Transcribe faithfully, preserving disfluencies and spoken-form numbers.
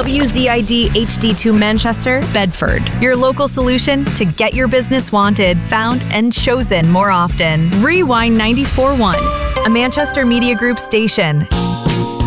W Z I D H D two Manchester, Bedford. Your local solution to get your business wanted, found, and chosen more often. Rewind ninety-four point one, a Manchester Media Group station.